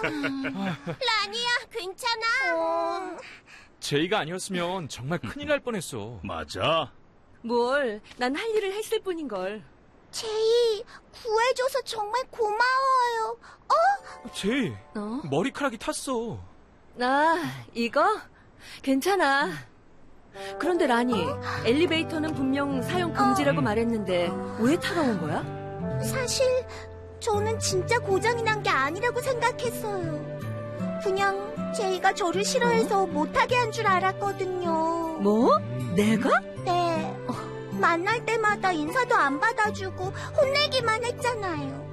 라니야, 괜찮아? 제이가 아니었으면 정말 큰일 날 뻔했어. 맞아. 뭘, 난 할 일을 했을 뿐인걸. 제이, 구해줘서 정말 고마워요. 제이, 머리카락이 탔어. 이거? 괜찮아. 그런데 라니, 엘리베이터는 분명 사용 금지라고 말했는데 왜 타러 온 거야? 사실 저는 진짜 고장이 난 게 아니라고 생각했어요. 그냥 제이가 저를 싫어해서 못하게 한 줄 알았거든요. 뭐? 내가? 네. 만날 때마다 인사도 안 받아주고 혼내기만 했잖아요.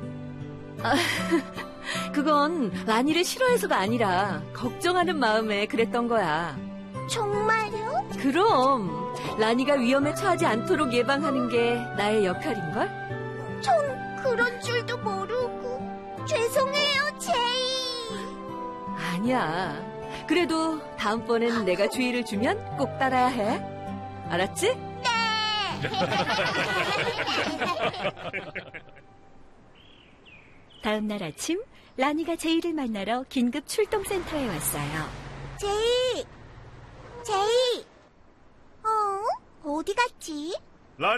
그건 라니를 싫어해서가 아니라 걱정하는 마음에 그랬던 거야. 정말요? 그럼 라니가 위험에 처하지 않도록 예방하는 게 나의 역할인걸? 전 그런 줄도 모르고 죄송해요, 제이. 아니야. 그래도 다음번엔 내가 주의를 주면 꼭 따라야 해. 알았지? 다음 날 아침, 라니가 제이를 만나러 긴급 출동센터에 왔어요. 제이! 어디 갔지? 라니!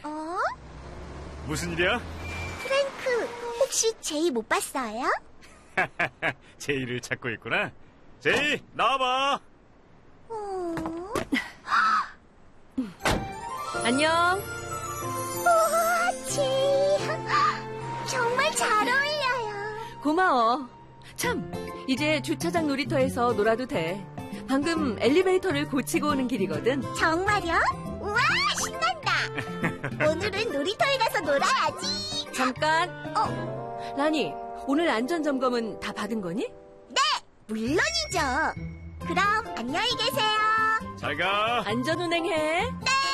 무슨 일이야? 프랭크, 혹시 제이 못 봤어요? 제이를 찾고 있구나. 제이, 나와봐. 안녕. 우와, 제이. 정말 잘 어울려요. 고마워. 참, 이제 주차장 놀이터에서 놀아도 돼. 방금 엘리베이터를 고치고 오는 길이거든. 정말요? 우와, 신난다. 오늘은 놀이터에 가서 놀아야지. 잠깐. 라니, 오늘 안전점검은 다 받은 거니? 네, 물론이죠. 그럼 안녕히 계세요. 잘 가. 안전운행해.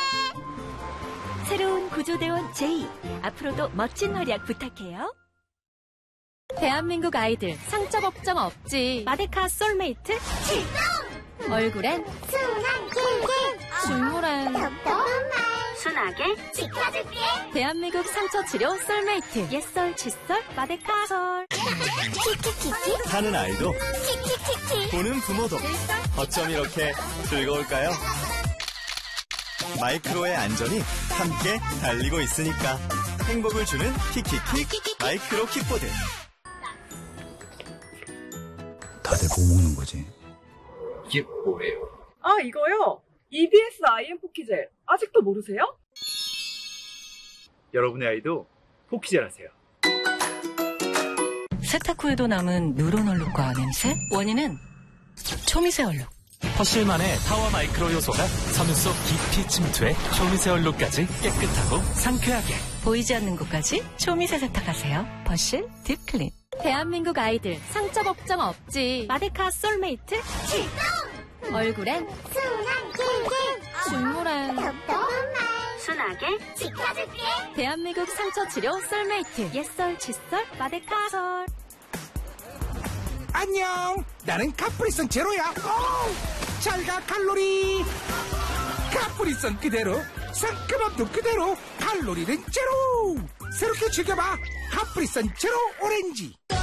새로운 구조대원 제이, 앞으로도 멋진 활약 부탁해요. 대한민국 아이들 상처 걱정 없지. 마데카 솔메이트 지금 얼굴엔 순한 꿀꿀 식물엔 답답한 말 순하게 지켜줄게. 대한민국 상처 치료 솔메이트 옛설 칫솔 마데카 솔. 키키키키 하는 아이도 키키키키 보는 부모도 어쩜 이렇게 즐거울까요? 마이크로의 안전이 함께 달리고 있으니까 행복을 주는 키키키 마이크로 킥보드. 다들 뭐 먹는 거지? 이게 뭐예요? 이거요? EBS IM 포키젤. 아직도 모르세요? 여러분의 아이도 포키젤 하세요. 세탁 후에도 남은 누런 얼룩과 냄새? 원인은 초미세 얼룩. 퍼실만의 타워 마이크로 요소가 섬유 속 깊이 침투해 초미세 얼룩까지 깨끗하고 상쾌하게. 보이지 않는 곳까지 초미세 세탁하세요. 퍼실 딥클린. 대한민국 아이들 상처 걱정 없지. 마데카 솔메이트 지금 얼굴엔 순한 꿀꿀 식물엔 답답한 말 순하게 지켜줄게. 대한민국 상처 치료 솔메이트 옛설 칫솔 마데카 솔. 안녕, 나는 카프리선 제로야. 잘가 칼로리. 카프리선 그대로, 상큼함도 그대로, 칼로리는 제로. 새롭게 즐겨봐 카프리선 제로 오렌지.